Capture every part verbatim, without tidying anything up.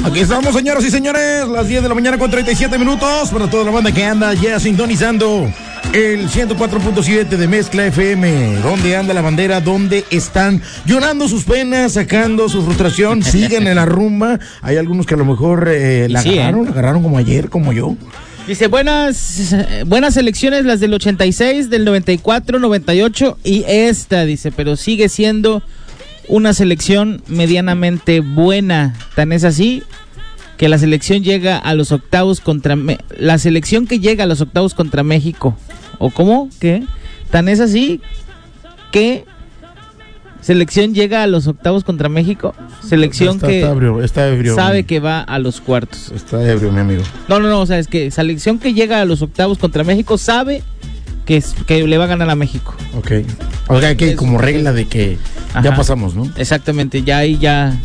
Aquí estamos, señoras y señores, las diez de la mañana con treinta y siete minutos, para toda la banda que anda ya sintonizando el ciento cuatro punto siete de Mezcla F M. ¿Dónde anda la bandera? ¿Dónde están llorando sus penas, sacando su frustración? Siguen en la rumba. Hay algunos que a lo mejor eh, la sí, agarraron, eh. la agarraron como ayer, como yo. Dice, buenas buenas elecciones las del ochenta y seis, del noventa y cuatro, noventa y ocho y esta, dice, pero sigue siendo una selección medianamente buena. Tan es así que la selección llega a los octavos contra Me- la selección que llega a los octavos contra México. ¿O cómo? ¿Qué? Tan es así que selección llega a los octavos contra México. Selección está, que está ebrio, está ebrio, sabe mi... que va a los cuartos. Está ebrio, mi amigo. No, no, no, o sea, es que selección que llega a los octavos contra México sabe que, es, que le va a ganar a México. Ok. O sea, que como regla de que Ajá. ya pasamos, ¿no? Exactamente, ya ahí ya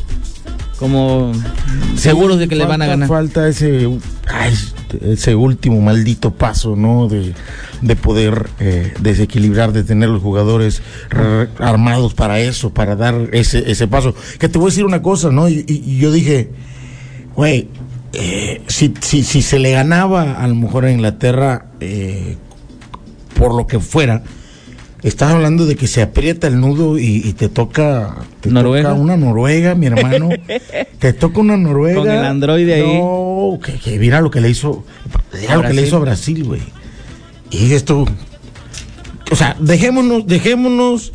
como sí, seguros de que falta, le van a ganar. Falta ese ay, ese último maldito paso, ¿no? De, de poder eh, desequilibrar, de tener los jugadores r- armados para eso, para dar ese ese paso. Que te voy a decir una cosa, ¿no? Y, y, y yo dije, güey, eh, si, si, si se le ganaba a lo mejor a Inglaterra, eh, por lo que fuera, estás hablando de que se aprieta el nudo y, y te toca te Noruega. toca una Noruega, mi hermano. Te toca una Noruega. Con el androide ahí. No, que, que mira lo que le hizo, mira lo que le hizo a Brasil, güey. Y esto, o sea, dejémonos, dejémonos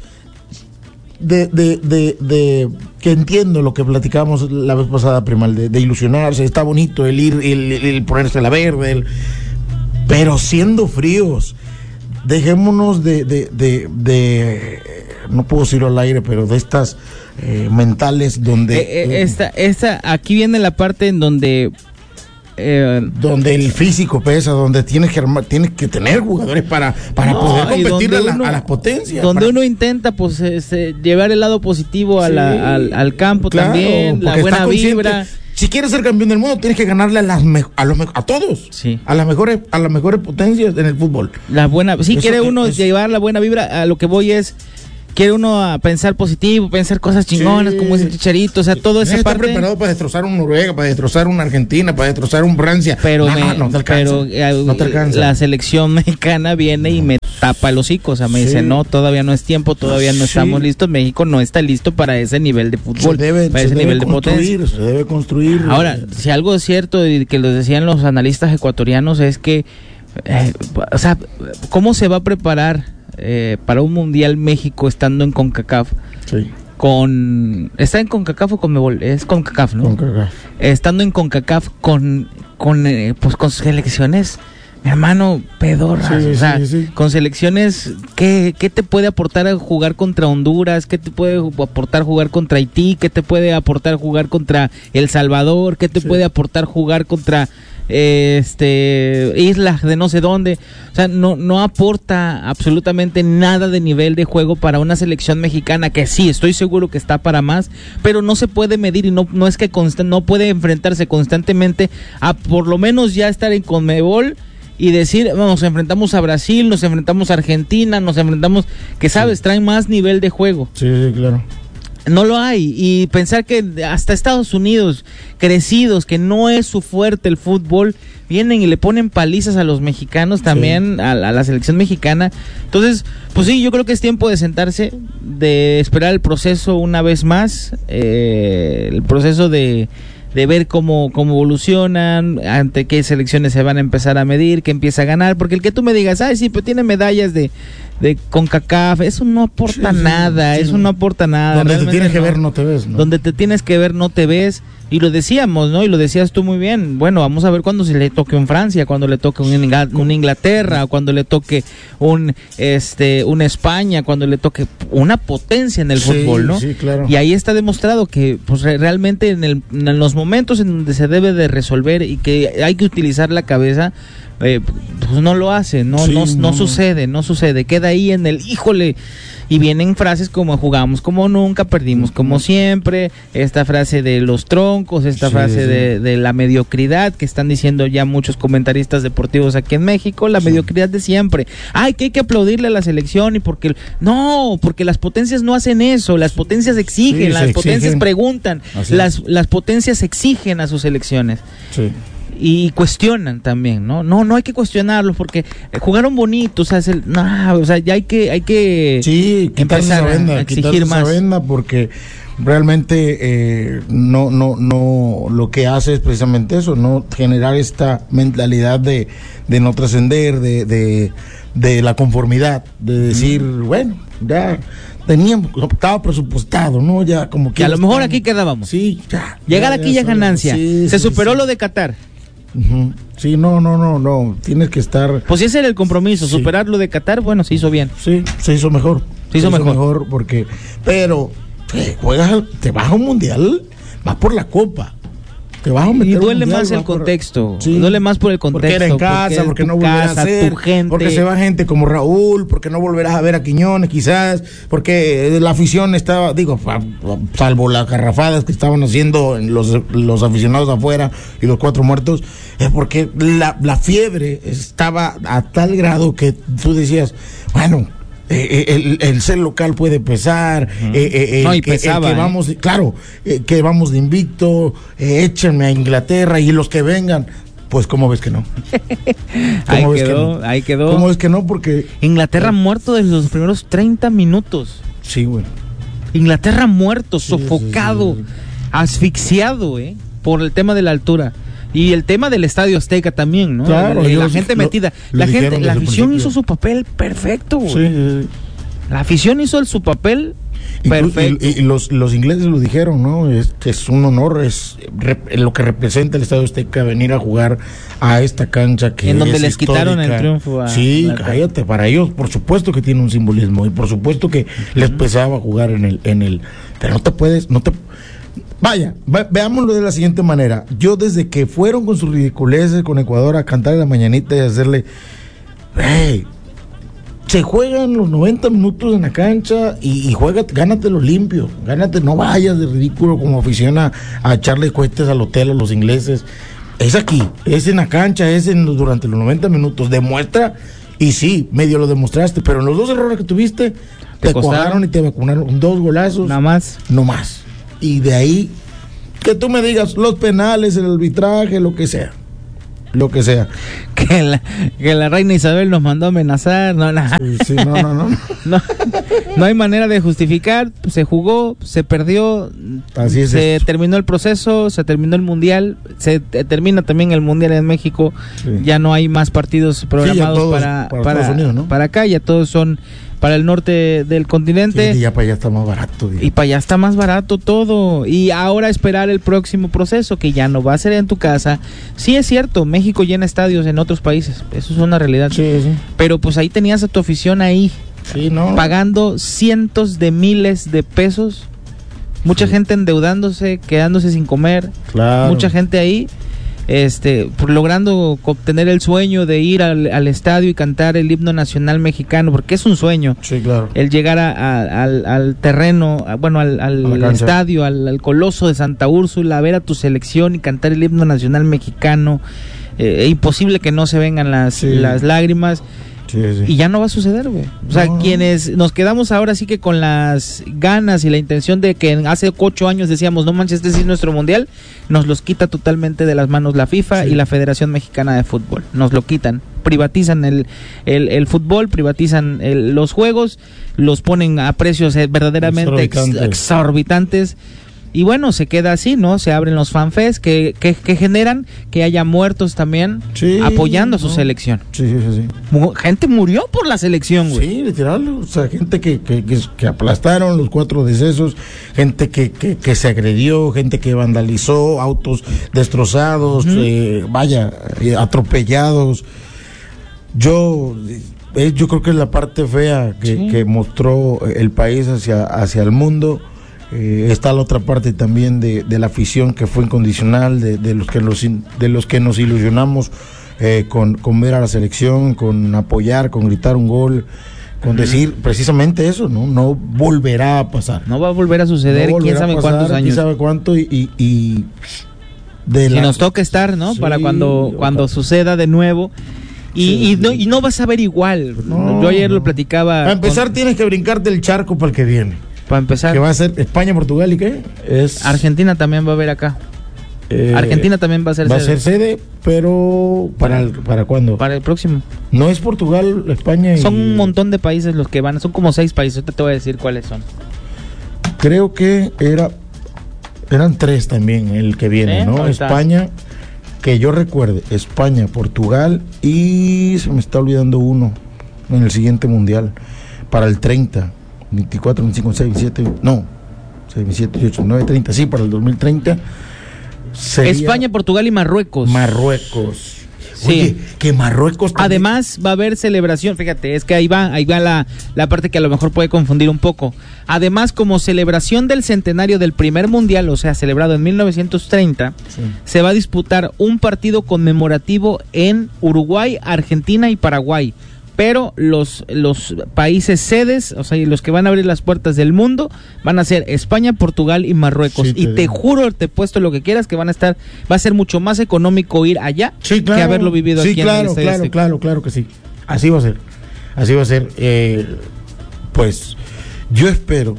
de, de, de, de que entiendo lo que platicábamos la vez pasada, Primal, de, de ilusionarse, está bonito el ir, el, el, el ponerse la verde, el, pero siendo fríos. Dejémonos de, de, de, de, no puedo decirlo al aire, pero de estas eh, mentales donde... Eh, eh, esta, esta, aquí viene la parte en donde... Eh, donde el físico pesa, donde tienes que armar, tienes que tener jugadores para, para no, poder competir a, la, uno, a las potencias. Donde para... uno intenta pues este, llevar el lado positivo a sí, la, al, al campo claro, también, la buena vibra. Si quieres ser campeón del mundo, tienes que ganarle a las me- a los me- a todos, sí. a las mejores a las mejores potencias en el fútbol. La buena, si eso, quiere uno es, llevar la buena vibra, a lo que voy es quiere uno a pensar positivo, pensar cosas chingonas, sí. como ese Chicharito, o sea, todo esa está parte. preparado para destrozar un Noruega, para destrozar una Argentina, para destrozar un Francia. Pero, no, me, no, no te alcanza, pero eh, no te alcanza. La selección mexicana viene y me tapa el hocico, o sea, me sí. dice, no, todavía no es tiempo, todavía no sí. estamos listos, México no está listo para ese nivel de fútbol, se debe, para se ese debe nivel de potencia. Se debe construir. Ahora, si algo es cierto y que lo decían los analistas ecuatorianos es que, eh, o sea, ¿cómo se va a preparar eh, para un mundial México estando en CONCACAF? Sí. Con está en CONCACAF o CONMEBOL, es CONCACAF, ¿no? CONCACAF. Estando en CONCACAF con con eh, pues con selecciones, mi hermano, pedorras, sí, o sea, sí, sí. con selecciones, ¿qué, ¿qué te puede aportar jugar contra Honduras? ¿Qué te puede aportar jugar contra Haití? ¿Qué te puede aportar jugar contra El Salvador? ¿Qué te sí. puede aportar jugar contra eh, este islas de no sé dónde? O sea, no no aporta absolutamente nada de nivel de juego para una selección mexicana que sí, estoy seguro que está para más, pero no se puede medir y no no es que const- no puede enfrentarse constantemente a por lo menos ya estar en CONMEBOL y decir, bueno, nos enfrentamos a Brasil, nos enfrentamos a Argentina, nos enfrentamos, que sabes, sí. traen más nivel de juego. Sí, sí, claro. No lo hay, y pensar que hasta Estados Unidos, crecidos, que no es su fuerte el fútbol, vienen y le ponen palizas a los mexicanos también, sí. a, a la selección mexicana. Entonces, pues sí, yo creo que es tiempo de sentarse, de esperar el proceso una vez más, eh, el proceso de... de ver cómo, cómo evolucionan, ante qué selecciones se van a empezar a medir, qué empieza a ganar, porque el que tú me digas, ay sí, pero tiene medallas de, de CONCACAF, eso no aporta sí, sí, nada, sí, eso sí. no aporta nada. Donde Realmente te tienes no. que ver no te ves, ¿no? Donde te tienes que ver no te ves, y lo decíamos, ¿no? Y lo decías tú muy bien, bueno, vamos a ver cuando se le toque un Francia, cuando le toque un, Ingl- un Inglaterra, cuando le toque un este un España, cuando le toque una potencia en el sí, fútbol, ¿no? Sí, claro. Y ahí está demostrado que pues realmente en, el, en los momentos en donde se debe de resolver y que hay que utilizar la cabeza, eh, pues no lo hace, no, sí, no, no, no sucede, no sucede, queda ahí en el, híjole, y vienen frases como jugamos como nunca, perdimos como siempre, esta frase de los troncos, esta sí, frase sí. De, de la mediocridad que están diciendo ya muchos comentaristas deportivos aquí en México, la sí. mediocridad de siempre. Ay, que hay que aplaudirle a la selección y porque no, porque las potencias no hacen eso, las potencias exigen, sí, las potencias exigen. preguntan, las, las potencias exigen a sus elecciones. Sí. Y cuestionan también, ¿no? No, no hay que cuestionarlos porque jugaron bonito, o sea, es el, no, o sea, ya hay que, hay que sí, empezar esa venda, a exigir más. Esa venda porque realmente eh, no, no, no, lo que hace es precisamente eso, no generar esta mentalidad de, de no trascender, de, de, de la conformidad, de decir, mm. bueno, ya teníamos, estaba presupuestado, ¿no? Ya como que. que a lo mejor aquí quedábamos. Sí, ya. Llegar ya, aquí ya es ganancia. Sí, Se sí, superó sí. lo de Qatar. Uh-huh. Sí, no, no, no, no, tienes que estar. Pues ese era el compromiso, sí. superar lo de Qatar, bueno, se hizo bien. Sí, se hizo mejor. Se hizo, se hizo mejor. mejor porque, pero, te juegas, te vas a un mundial, vas por la copa. Te vas a meter y duele mundial, más el contexto, por... sí. duele más por el contexto. Porque era en casa, porque, porque no volverás casa, a ser, tu gente. porque se va gente como Raúl, porque no volverás a ver a Quiñones quizás, porque la afición estaba, digo, salvo las garrafadas que estaban haciendo los, los aficionados afuera y los cuatro muertos, es porque la, la fiebre estaba a tal grado que tú decías, bueno, Eh, el, el ser local puede pesar, uh-huh. eh, eh, no, y que, pesaba, el que vamos, eh. claro, eh, que vamos de invicto, eh, échenme a Inglaterra y los que vengan, pues cómo ves que no. ahí quedó, que no? ahí quedó. ¿Cómo ves que no? Porque Inglaterra eh, muerto desde los primeros treinta minutos. Sí, güey. Inglaterra muerto, sí, sofocado, sí, sí, sí. asfixiado, eh, por el tema de la altura. Y el tema del Estadio Azteca también, ¿no? Claro, la, la ellos, gente lo, metida. Lo la gente, la afición principio. hizo su papel perfecto, güey. Sí, sí, sí. La afición hizo el, su papel y, perfecto. Y, y, y los, los ingleses lo dijeron, ¿no? Es, es un honor, es rep, lo que representa el Estadio Azteca venir a jugar a esta cancha que en donde es les histórica. Quitaron el triunfo a sí, cállate, para ellos por supuesto que tiene un simbolismo y por supuesto que uh-huh. les pesaba jugar en el, en el, pero no te puedes, no te Vaya, ve, veámoslo de la siguiente manera. Yo desde que fueron con sus ridiculeces con Ecuador a cantar la mañanita y hacerle, hey, se juegan los noventa minutos en la cancha y, y juega, gánatelo limpio, gánate, no vayas de ridículo como aficiona a echarle cohetes al hotel a los ingleses. Es aquí, es en la cancha, es en los, durante los noventa minutos, demuestra, y sí, medio lo demostraste, pero en los dos errores que tuviste, te, te cojaron y te vacunaron, dos golazos. Nada más. No más. Y de ahí, que tú me digas, los penales, el arbitraje, lo que sea. Lo que sea. Que la, que la reina Isabel nos mandó a amenazar. No, no. Sí, sí, no, no, no. no, no hay manera de justificar. Se jugó, se perdió. Así es. Se esto. terminó el proceso, se terminó el mundial. Se te, termina también el mundial en México. Sí. Ya no hay más partidos programados sí, todos, para, para, para, Unidos, ¿no? para acá. Ya todos son para el norte del continente. Sí, y ya para allá está más barato. Digamos. Y para allá está más barato todo. Y ahora esperar el próximo proceso, que ya no va a ser en tu casa. Sí es cierto, México llena estadios en otros países. Eso es una realidad. Sí, sí. Pero pues ahí tenías a tu afición ahí. Sí, ¿no? Pagando cientos de miles de pesos. Mucha sí. gente endeudándose, quedándose sin comer. Claro. Mucha gente ahí. Este, por logrando obtener el sueño de ir al, al estadio y cantar el himno nacional mexicano, porque es un sueño. Sí, claro. El llegar a, a, al, al terreno, a, bueno, al, al estadio, al, al Coloso de Santa Úrsula, a ver a tu selección y cantar el himno nacional mexicano. Eh, es imposible que no se vengan las, sí. las lágrimas. Sí, sí. Y ya no va a suceder, güey. O sea, no. quienes nos quedamos ahora sí que con las ganas y la intención de que hace ocho años decíamos, no manches, este sí es nuestro mundial, nos los quita totalmente de las manos la FIFA sí. y la Federación Mexicana de Fútbol. Nos lo quitan. Privatizan el, el, el fútbol, privatizan el, los juegos, los ponen a precios eh, verdaderamente exorbitantes. Ex, exorbitantes. Y bueno, se queda así, ¿no? Se abren los fanfests que, que, que generan que haya muertos también sí, apoyando a su no. selección. Sí, sí, sí, sí. Gente murió por la selección, güey. Sí, literal. O sea, gente que, que, que, que aplastaron los cuatro decesos, gente que, que, que se agredió, gente que vandalizó, autos destrozados, uh-huh. eh, vaya, eh, atropellados. Yo... Eh, yo creo que es la parte fea que, sí. que mostró el país hacia, hacia el mundo. Eh, está la otra parte también de, de la afición que fue incondicional, de, de los que los, de los que nos ilusionamos eh, con, con ver a la selección, con apoyar, con gritar un gol, con uh-huh. decir precisamente eso, ¿no? No volverá a pasar. No va a volver a suceder, no quién sabe pasar, cuántos años. Quién sabe cuánto y... y, y de si la... nos toca estar, ¿no? Sí, para cuando, cuando ojalá. suceda de nuevo. Y, sí, y, no, y no vas a ver igual. No, Yo ayer no. lo platicaba. Para empezar con... tienes que brincarte el charco para el que viene. Para empezar. Que va a ser España, Portugal y qué? Es... Argentina también va a haber acá. Eh, Argentina también va a ser va sede. Va a ser sede, pero ¿para el, para cuándo? Para el próximo. No es Portugal, España y... Son un montón de países los que van, son como seis países, ahorita te voy a decir cuáles son. Creo que era eran tres también el que viene, ¿Eh? ¿no? Ahorita. España, que yo recuerde, España, Portugal y se me está olvidando uno en el siguiente mundial para el treinta, veinticuatro, veinticinco, veintiséis, veintisiete, no, seis, veintisiete, veintiocho, nueve, treinta, sí, para el dos mil treinta. Sería España, Portugal y Marruecos. Marruecos. Sí. Oye, que Marruecos también... Además va a haber celebración, fíjate, es que ahí va, ahí va la, la parte que a lo mejor puede confundir un poco. Además, como celebración del centenario del primer mundial, o sea, celebrado en mil novecientos treinta, sí. se va a disputar un partido conmemorativo en Uruguay, Argentina y Paraguay. Pero los, los países sedes, o sea, los que van a abrir las puertas del mundo, van a ser España, Portugal y Marruecos. Sí, te y te digo. juro, te he puesto lo que quieras, que van a estar, va a ser mucho más económico ir allá sí, claro. que haberlo vivido sí, aquí claro, en el claro, este. claro, claro que sí. Así va a ser. Así va a ser. Eh, pues yo espero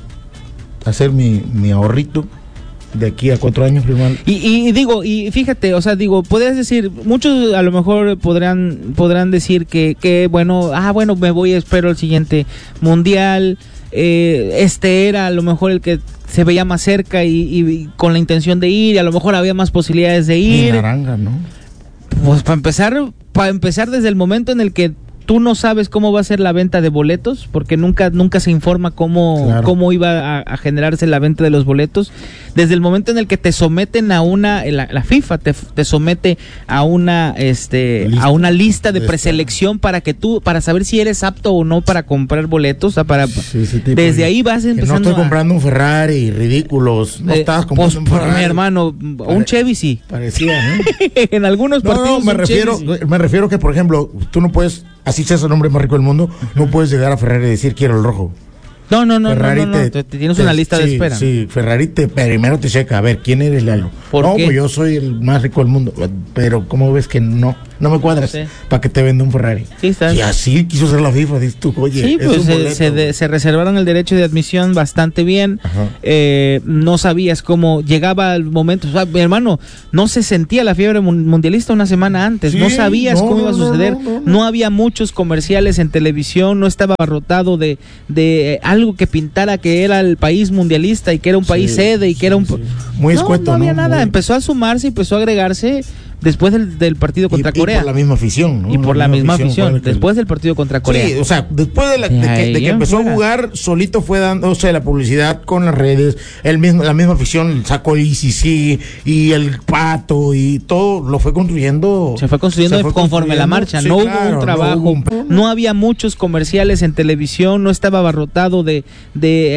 hacer mi, mi ahorrito de aquí a cuatro años, primal. Y, y, y digo, y fíjate, o sea, digo, podrías decir, muchos a lo mejor podrán podrán decir que, que bueno, ah, bueno, me voy, espero el siguiente mundial, eh, este era a lo mejor el que se veía más cerca y, y con la intención de ir, y a lo mejor había más posibilidades de ir. Y Naranja, ¿no? Pues para empezar, para empezar desde el momento en el que tú no sabes cómo va a ser la venta de boletos, porque nunca nunca se informa cómo, claro. cómo iba a, a generarse la venta de los boletos. Desde el momento en el que te someten a una, la, la FIFA te, te somete a una este lista. a una lista de preselección para que tú, para saber si eres apto o no para comprar boletos, o sea, para sí, sí, tipo, desde ahí vas empezando. No estoy a, comprando un Ferrari, ridículos. No eh, estabas comprando pues, un Ferrari. Mi hermano, Pare, un Chevy sí. Parecía, ¿no? En algunos no, partidos. No, me refiero, Chevy, sí. me refiero que, por ejemplo, tú no puedes, así seas el hombre más rico del mundo, uh-huh. no puedes llegar a Ferrari y decir quiero el rojo. No, no, no, Ferrari no, no, no. Te, te tienes te, una lista sí, de espera. Sí, Ferrari te, primero te checa, a ver, ¿quién eres, Lalo? ¿Por no, qué? pues yo soy el más rico del mundo, pero ¿cómo ves que no? No me cuadras sí. para que te venda un Ferrari. Sí, está. Y así quiso hacer la FIFA, dices tú, oye, sí, es pues un se, boleto, se, de, se reservaron el derecho de admisión bastante bien. Eh, no sabías cómo llegaba el momento. O sea, mi hermano, no se sentía la fiebre mundialista una semana antes. Sí, no sabías no, cómo iba a suceder. No, no, no, no. no había muchos comerciales en televisión. No estaba abarrotado de, de eh, algo que pintara que era el país mundialista y que era un país sí, sede y que sí, era un... Sí. Muy escueto, no, no había ¿no? nada. Muy... Empezó a sumarse, empezó a agregarse después del, del partido contra y, Corea. Y por la misma afición, ¿no? Y por la, la misma afición, afición que... después del partido contra Corea. Sí, o sea, después de, la, de, que, de que empezó fuera. a jugar, solito fue dándose la publicidad con las redes, el mismo, la misma afición sacó el I C C y el Pato y todo lo fue construyendo. Se fue construyendo se fue conforme construyendo. la marcha, sí, no claro, hubo un trabajo, no, hubo un... no había muchos comerciales en televisión, no estaba abarrotado de... de